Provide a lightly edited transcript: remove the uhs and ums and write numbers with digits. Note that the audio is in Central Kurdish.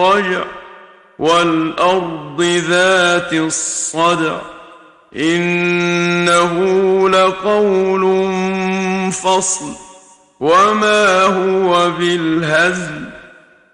الرجع والأرض ذات الصدع إنه لقول فصل وما هو بالهزل